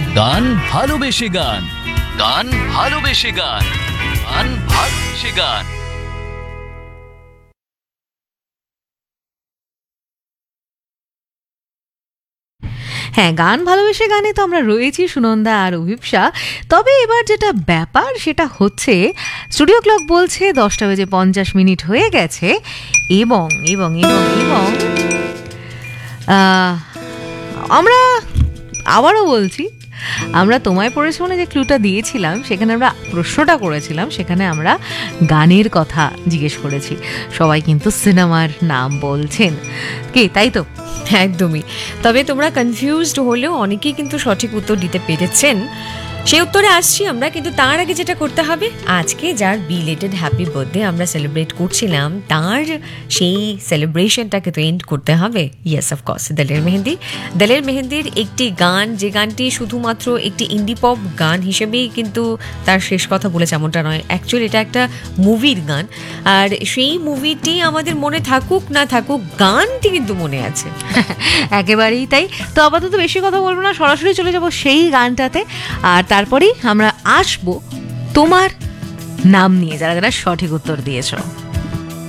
গান ভালোবেসে গান, গান ভালোবেসে গান, গান ভালোবেসে গান। হ্যাঁ, গান ভালোবেসে গানে তো আমরা রয়েছি সুনন্দা আর অভিপ্সা। তবে এবার যেটা ব্যাপার সেটা হচ্ছে স্টুডিও ক্লক বলছে 10:50 হয়ে গেছে এবং এবং এবং এবং আমরা আবারও বলছি, আমরা তোমায় পড়েশোনে যে ক্লুটা দিয়েছিলাম সেখানে আমরা প্রশ্নটা করেছিলাম, সেখানে আমরা গানের কথা জিজ্ঞেস করেছি। সবাই কিন্তু সিনেমার নাম বলছেন, কি তাই তো? একদমই। তবে তোমরা কনফিউজড হলেও অনেকেই কিন্তু সঠিক উত্তর দিতে পেরেছেন। সেই উত্তরে আসছি আমরা, কিন্তু তার আগে যেটা করতে হবে, আজকে যার বিলেটেড হ্যাপি বার্থডে আমরা সেলিব্রেট করছিলাম তার সেই সেলিব্রেশনটাকে তো এন্ড করতে হবে। ইয়েস, অফকোর্স, দলের মেহেন্দি। দলের মেহেন্দির একটি গান, যে গানটি শুধুমাত্র একটি ইন্ডি পপ গান হিসেবেই কিন্তু তার শেষ কথা বলেছে এমনটা নয়, অ্যাকচুয়ালি এটা একটা মুভির গান। আর সেই মুভিটি আমাদের মনে থাকুক না থাকুক, গানটি কিন্তু মনে আছে। একেবারেই তাই। তো আপাতত বেশি কথা বলবো না, সরাসরি চলে যাব সেই গানটাতে, আর তারপরেই আমরা আসবো তোমার নাম নিয়ে, যারা যারা সঠিক উত্তর দিয়েছো।